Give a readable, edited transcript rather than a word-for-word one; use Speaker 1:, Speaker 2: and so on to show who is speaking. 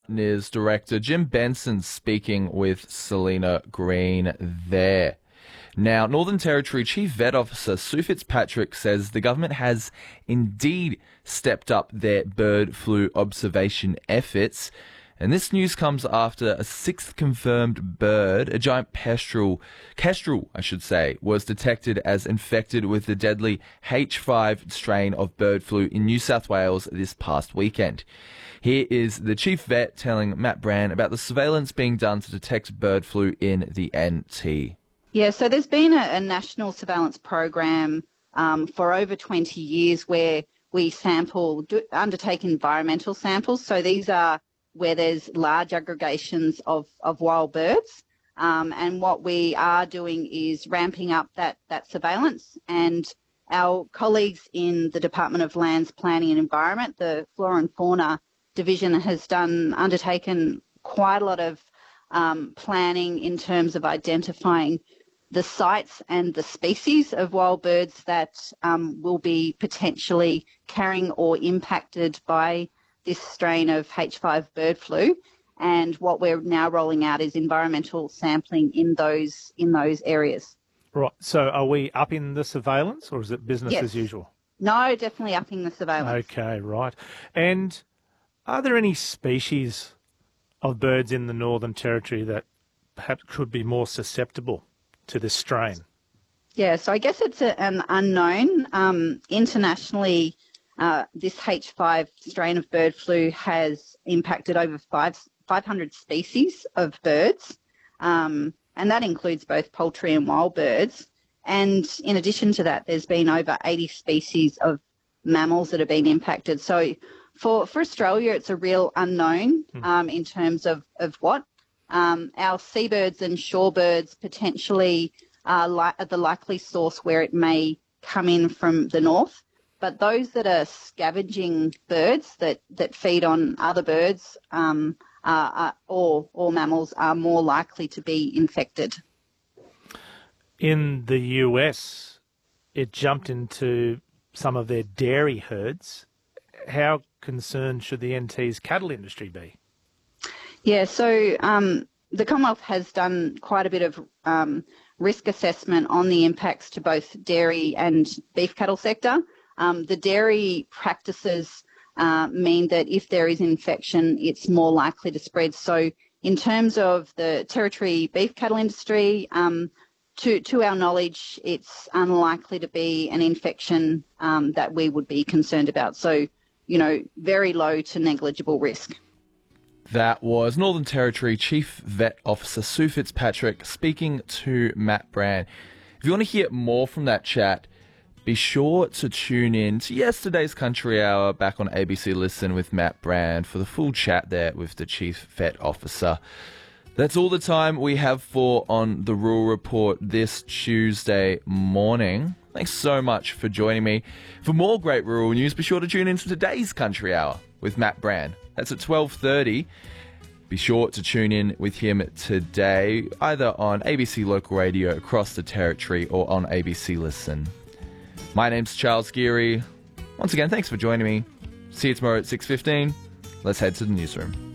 Speaker 1: NIS Director Jim Benson speaking with Selena Green there. Now, Northern Territory Chief Vet Officer Sue Fitzpatrick says the government has indeed stepped up their bird flu observation efforts. And this news comes after a sixth confirmed bird, a giant kestrel, was detected as infected with the deadly H5 strain of bird flu in New South Wales this past weekend. Here is the chief vet telling Matt Brand about the surveillance being done to detect bird flu in the NT.
Speaker 2: Yeah, so there's been a national surveillance program for over 20 years where we undertake environmental samples. So these are where there's large aggregations of wild birds. And what we are doing is ramping up that surveillance. And our colleagues in the Department of Lands, Planning and Environment, the Flora and Fauna Division, has undertaken quite a lot of planning in terms of identifying the sites and the species of wild birds that will be potentially carrying or impacted by this strain of H5 bird flu. And what we're now rolling out is environmental sampling in those areas.
Speaker 3: Right. So are we upping the surveillance, or is it business as usual?
Speaker 2: No, definitely upping the surveillance.
Speaker 3: Okay, right. And are there any species of birds in the Northern Territory that perhaps could be more susceptible to this strain?
Speaker 2: Yeah, so I guess it's an unknown. Internationally, this H5 strain of bird flu has impacted over 500 species of birds, and that includes both poultry and wild birds. And in addition to that, there's been over 80 species of mammals that have been impacted. So for Australia, it's a real unknown in terms of what. Our seabirds and shorebirds potentially are the likely source where it may come in from the north. But those that are scavenging birds that feed on other birds or mammals are more likely to be infected.
Speaker 3: In the US, it jumped into some of their dairy herds. How concerned should the NT's cattle industry be? Yeah,
Speaker 2: so the Commonwealth has done quite a bit of risk assessment on the impacts to both dairy and beef cattle sector. The dairy practices mean that if there is infection, it's more likely to spread. So in terms of the Territory beef cattle industry, to our knowledge, it's unlikely to be an infection that we would be concerned about. So, very low to negligible risk.
Speaker 1: That was Northern Territory Chief Vet Officer Sue Fitzpatrick speaking to Matt Brand. If you want to hear more from that chat, be sure to tune in to yesterday's Country Hour back on ABC Listen with Matt Brand for the full chat there with the Chief Vet Officer. That's all the time we have for On the Rural Report this Tuesday morning. Thanks so much for joining me. For more great rural news, be sure to tune in to today's Country Hour with Matt Brand. That's at 12:30. Be sure to tune in with him today, either on ABC Local Radio across the Territory or on ABC Listen. My name's Charles Geary. Once again, thanks for joining me. See you tomorrow at 6:15. Let's head to the newsroom.